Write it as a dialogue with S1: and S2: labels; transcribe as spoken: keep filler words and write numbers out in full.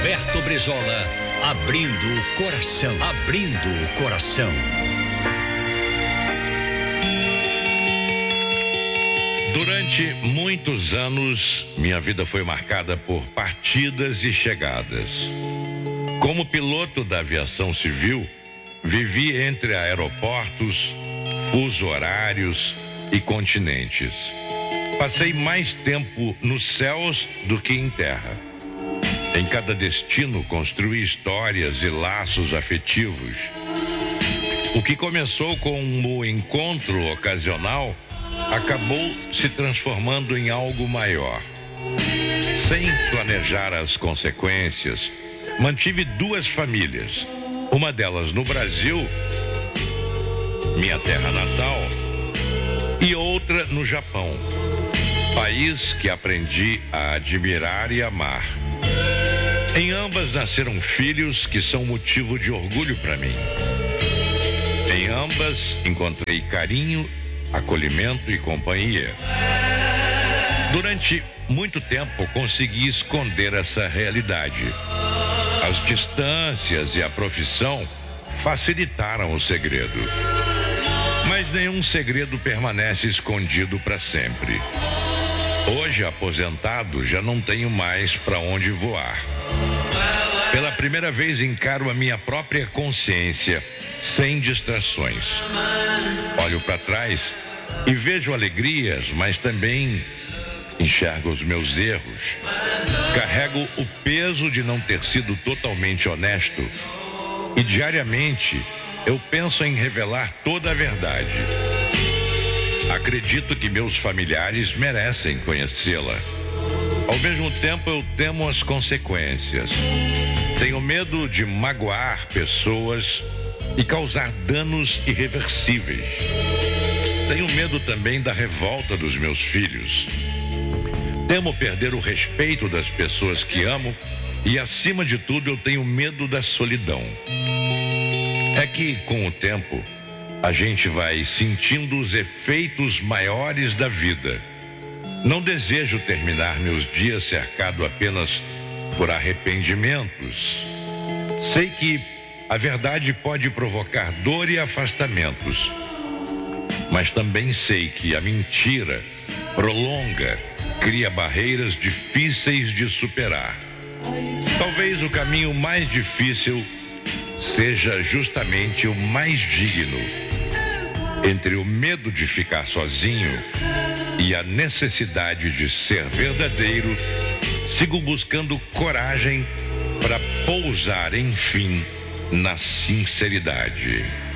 S1: Roberto Brizola, abrindo o coração, abrindo o coração.
S2: Durante muitos anos, minha vida foi marcada por partidas e chegadas. Como piloto da aviação civil, vivi entre aeroportos, fuso horários e continentes. Passei mais tempo nos céus do que em terra. Em cada destino, construí histórias e laços afetivos. O que começou com um encontro ocasional acabou se transformando em algo maior. Sem planejar as consequências, mantive duas famílias. Uma delas no Brasil, minha terra natal, e outra no Japão, país que aprendi a admirar e amar. Em ambas nasceram filhos que são motivo de orgulho para mim. Em ambas encontrei carinho, acolhimento e companhia. Durante muito tempo consegui esconder essa realidade. As distâncias e a profissão facilitaram o segredo. Mas nenhum segredo permanece escondido para sempre. Hoje, aposentado, já não tenho mais para onde voar. Pela primeira vez encaro a minha própria consciência sem distrações. Olho para trás e vejo alegrias, mas também enxergo os meus erros. Carrego o peso de não ter sido totalmente honesto. E diariamente eu penso em revelar toda a verdade. Acredito que meus familiares merecem conhecê-la. Ao mesmo tempo, eu temo as consequências. Tenho medo de magoar pessoas e causar danos irreversíveis. Tenho medo também da revolta dos meus filhos. Temo perder o respeito das pessoas que amo e, acima de tudo, eu tenho medo da solidão. É que, com o tempo, a gente vai sentindo os efeitos maiores da vida. Não desejo terminar meus dias cercado apenas por arrependimentos. Sei que a verdade pode provocar dor e afastamentos, mas também sei que a mentira prolonga, cria barreiras difíceis de superar. Talvez o caminho mais difícil seja justamente o mais digno. Entre o medo de ficar sozinho e a necessidade de ser verdadeiro, sigo buscando coragem para pousar, enfim, na sinceridade.